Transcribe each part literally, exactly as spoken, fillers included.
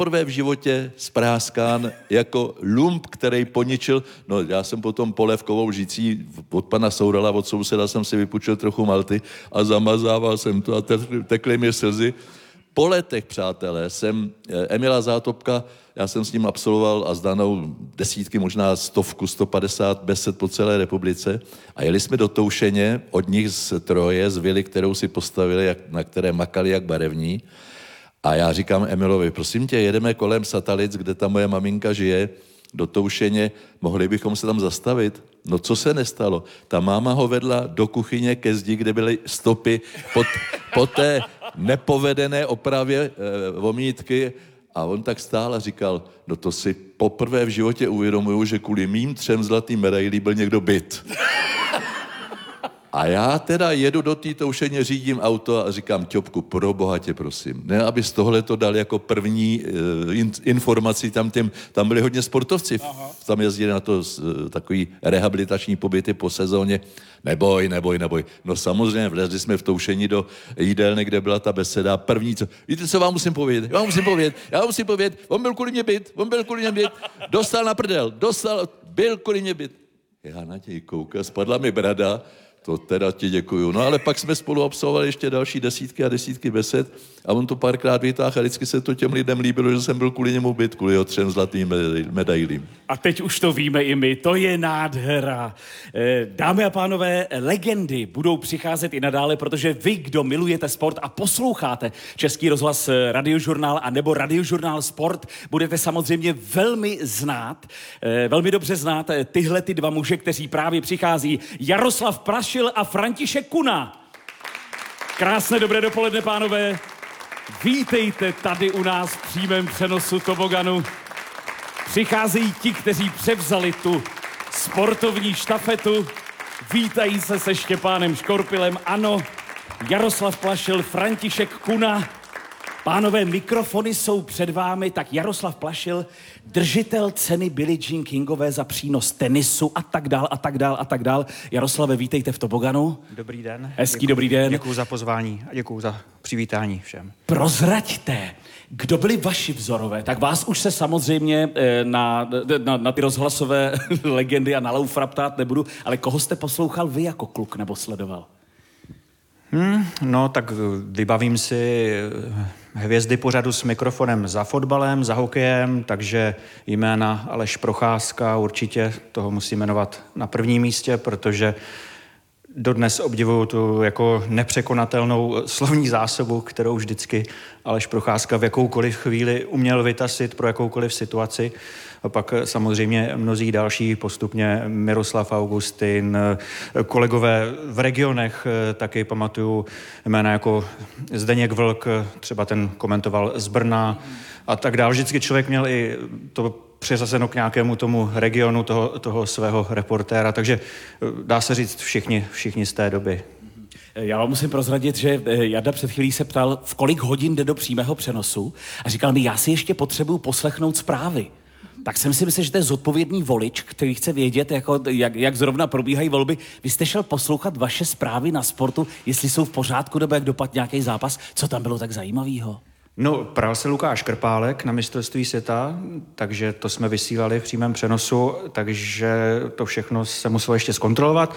poprvé v životě spráskán jako lump, který poničil. No, já jsem potom polévkovou lžící od pana Sourala, od souseda jsem si vypučil trochu malty a zamazával jsem to a tekly mi slzy. Po letech, přátelé, jsem Emila Zátopka, já jsem s ním absolvoval a s Danou desítky, možná stovku, sto padesát besed po celé republice a jeli jsme do Toušeně, od nich z Troje, z vily, kterou si postavili, jak, na které makali jak barevní. A já říkám Emilovi, prosím tě, jedeme kolem Satalic, kde ta moje maminka žije, do Toušeně, mohli bychom se tam zastavit? No co se nestalo? Ta máma ho vedla do kuchyně ke zdi, kde byly stopy po, po té nepovedené opravě e, vomítky a on tak stál a říkal, no to si poprvé v životě uvědomuju, že kvůli mým třem zlatým medailí byl někdo byt. A já teda jedu do té Toušeně, řídím auto a říkám, Ťopku, pro boha tě prosím, ne, abys tohle to dal jako první uh, in, informaci, tam, těm, tam byli hodně sportovci, Aha. tam jezdili na to uh, takový rehabilitační pobyty po sezóně, neboj, neboj, neboj. No samozřejmě, vlezli jsme v Toušení do jídelny, kde byla ta beseda, první, co, víte, co vám musím povědět, já vám musím povědět, já vám musím povědět, on byl kvůli mě byt, on byl kvůli mě byt, dostal na prdel, dostal, byl kvůli mě byt. Já na něj koukal, spadla mi brada, to teda ti děkuju. No ale pak jsme spolu absolvovali ještě další desítky a desítky besed a on to párkrát vytáhl a vždycky se to těm lidem líbilo, že jsem byl kvůli němu byt, kvůli jeho třem zlatým medailím. A teď už to víme i my, to je nádhera. Dámy a pánové, legendy budou přicházet i nadále, protože vy, kdo milujete sport a posloucháte Český rozhlas Radiožurnál a nebo Radiožurnál Sport, budete samozřejmě velmi znát, velmi dobře znát tyhle ty dva muže, kteří právě přichází. Jaroslav Plašil a František Kuna. Krásné dobré dopoledne, pánové. Vítejte tady u nás v přímém přenosu toboganu. Přicházejí ti, kteří převzali tu sportovní štafetu. Vítají se se Štěpánem Škorpilem. Ano, Jaroslav Plašil, František Kuna. Pánové, mikrofony jsou před vámi, tak Jaroslav Plašil, držitel ceny Billie Jean Kingové za přínos tenisu a tak dál a tak dál a tak dál. Jaroslave, vítejte v toboganu. Dobrý den. Hezký děkuju, dobrý den. Děkuju za pozvání a děkuju za přivítání všem. Prozraďte, kdo byli vaši vzorové? Tak vás už se samozřejmě na, na, na ty rozhlasové legendy a na Laufra ptát nebudu, ale koho jste poslouchal vy jako kluk nebo sledoval? Hmm, no, tak vybavím si hvězdy pořadu s mikrofonem za fotbalem, za hokejem, takže jména Aleš Procházka určitě toho musím jmenovat na prvním místě, protože dodnes obdivuju tu jako nepřekonatelnou slovní zásobu, kterou vždycky Aleš Procházka v jakoukoliv chvíli uměl vytasit pro jakoukoliv situaci. A pak samozřejmě mnozí další, postupně Miroslav Augustin, kolegové v regionech taky pamatuju jména jako Zdeněk Vlk, třeba ten komentoval z Brna a tak dál. Vždycky člověk měl i to přiřazeno k nějakému tomu regionu toho, toho svého reportéra, takže dá se říct všichni, všichni z té doby. Já vám musím prozradit, že Jarda před chvílí se ptal, v kolik hodin jde do přímého přenosu a říkal mi, já si ještě potřebuju poslechnout zprávy. Tak jsem si myslel, že to je zodpovědný volič, který chce vědět, jako, jak, jak zrovna probíhají volby. Vy jste šel poslouchat vaše zprávy na Sportu, jestli jsou v pořádku, nebo jak dopadl nějaký zápas. Co tam bylo tak zajímavého? No, pral se Lukáš Krpálek na mistrovství světa, takže to jsme vysílali v přímém přenosu, takže to všechno se muselo ještě zkontrolovat.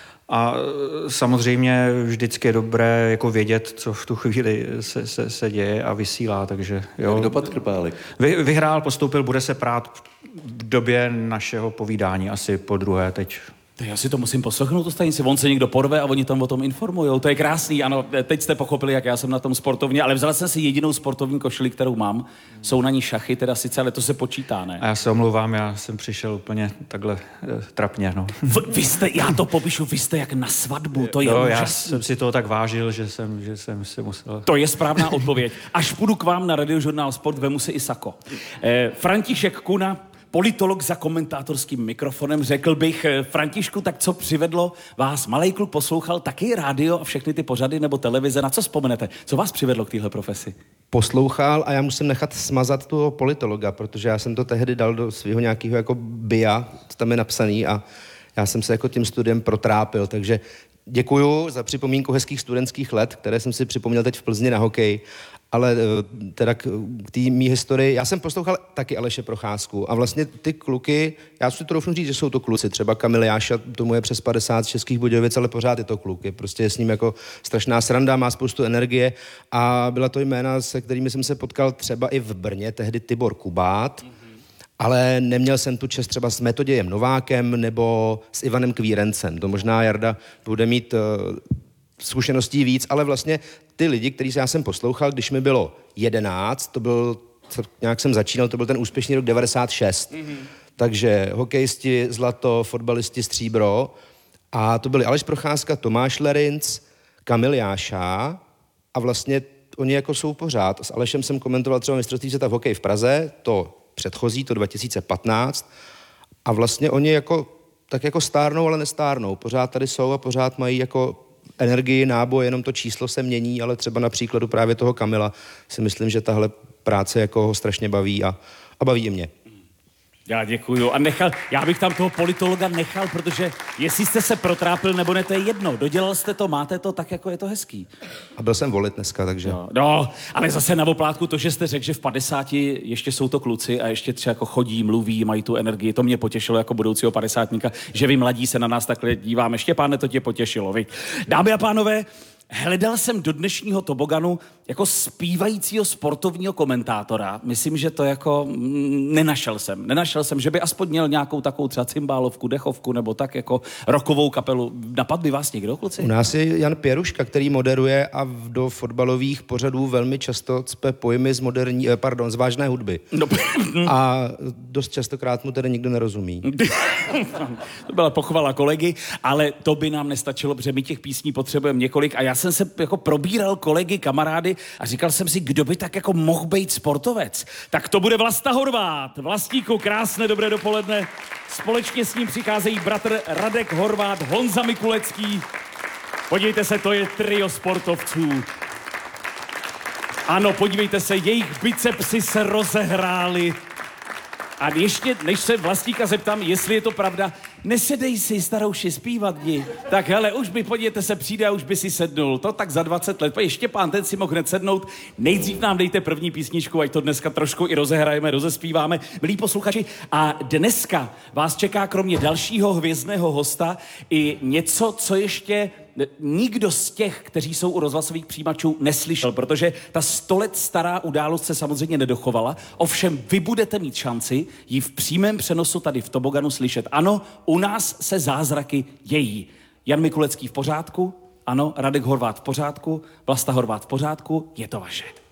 A samozřejmě vždycky je dobré jako vědět, co v tu chvíli se, se, se děje a vysílá, takže jo. Jak dopadl Krpálek? Vy, vyhrál, postoupil, bude se prát v době našeho povídání, asi po druhé teď. Já si to musím poslechnout, to stanici. On se někdo porve a oni tam o tom informujou. To je krásný, ano. Teď jste pochopili, jak já jsem na tom sportovně, ale vzal jsem si jedinou sportovní košili, kterou mám. Jsou na ní šachy, teda sice, ale to se počítá, ne? A já se omlouvám, já jsem přišel úplně takhle eh, trapně, no. V, vy jste, já to popíšu, vy jste jak na svatbu, to je no, úžasný. Já jsem si toho tak vážil, že jsem, že jsem si musel... To je správná odpověď. Až půjdu k vám na Radiožurnál Sport, vemu si i sako. Eh, František Kuna, politolog za komentátorským mikrofonem, řekl bych, Františku, tak co přivedlo vás? Malej kluk poslouchal taky rádio a všechny ty pořady nebo televize, na co vzpomenete? Co vás přivedlo k téhle profesi? Poslouchal a já musím nechat smazat toho politologa, protože já jsem to tehdy dal do svého nějakého jako bia, co tam je napsaný a já jsem se jako tím studiem protrápil, takže Děkuju za připomínku hezkých studentských let, které jsem si připomněl teď v Plzni na hokej. Ale teda k, k té mý historii, já jsem poslouchal taky Aleše Procházku a vlastně ty kluky, já si to doufnu říct, že jsou to kluci, třeba Kamil Jáša, tomu je přes padesát z Českých Budějovic, ale pořád je to kluk, je prostě je s ním jako strašná sranda, má spoustu energie a byla to jména, se kterými jsem se potkal třeba i v Brně, tehdy Tibor Kubát, mm-hmm. ale neměl jsem tu čest třeba s Metodějem Novákem nebo s Ivanem Kvírencem, to možná Jarda bude mít uh, zkušeností víc, ale vlastně ty lidi, který já jsem poslouchal, když mi bylo jedenáct, to byl, nějak jsem začínal, to byl ten úspěšný rok devadesát šest. Mm-hmm. Takže hokejisti zlato, fotbalisti stříbro a to byli Aleš Procházka, Tomáš Lerinc, Kamil Jáša a vlastně oni jako jsou pořád. S Alešem jsem komentoval třeba mistrovství světa v hokeji v Praze, to předchozí, to dva tisíce patnáct a vlastně oni jako, tak jako stárnou, ale nestárnou. Pořád tady jsou a pořád mají jako energii, náboj, jenom to číslo se mění, ale třeba na příkladu právě toho Kamila si myslím, že tahle práce jako ho strašně baví a, a baví i mě. Já děkuju. A nechal, já bych tam toho politologa nechal, protože jestli jste se protrápil nebo ne, to je jedno. Dodělal jste to, máte to, tak jako je to hezký. A byl jsem volit dneska, takže... No, no ale zase na oplátku to, že jste řekl, že v padesáti ještě jsou to kluci a ještě třeba jako chodí, mluví, mají tu energii, to mě potěšilo jako budoucího padesátníka, že vy mladí se na nás takhle díváme. Štěpáne, to tě potěšilo, vy. Dámy a pánové, hledal jsem do dnešního toboganu jako zpívajícího sportovního komentátora. Myslím, že to jako mm, nenašel jsem. Nenašel jsem, že by aspoň měl nějakou takovou třeba cymbálovku, dechovku nebo tak jako rockovou kapelu. Napad by vás někdo, kluci? U nás je Jan Pěruška, který moderuje a do fotbalových pořadů velmi často cpe pojmy z moderní, pardon, z vážné hudby. No. A dost častokrát mu tedy nikdo nerozumí. To byla pochvala kolegy, ale to by nám nestačilo, protože my těch písní potřebujeme několik a já jsem se jako probíral kolegy, kamarády a říkal jsem si, kdo by tak jako mohl být sportovec. Tak to bude Vlasta Horváth. Vlastíku, krásné dobré dopoledne. Společně s ním přicházejí bratr Radek Horváth, Honza Mikulecký. Podívejte se, to je trio sportovců. Ano, podívejte se, jejich bicepsy se rozehrály. A ještě, než se Vlastíka zeptám, jestli je to pravda, nesedej si, starouši, zpívat jdi. Tak hele, už by, podívejte se, přijde a už by si sednul. To tak za dvacet let. Ještě pán, ten si mohl hned sednout. Nejdřív nám dejte první písničku, ať to dneska trošku i rozehrajeme, rozespíváme. Milí posluchači, a dneska vás čeká kromě dalšího hvězdného hosta i něco, co ještě nikdo z těch, kteří jsou u rozhlasových přijímačů, neslyšel, protože ta sto let stará událost se samozřejmě nedochovala. Ovšem vy budete mít šanci ji v přímém přenosu tady v toboganu slyšet. Ano, u nás se zázraky dějí. Jan Mikulecký v pořádku, ano, Radek Horváth v pořádku, Vlasta Horváth v pořádku, je to vaše.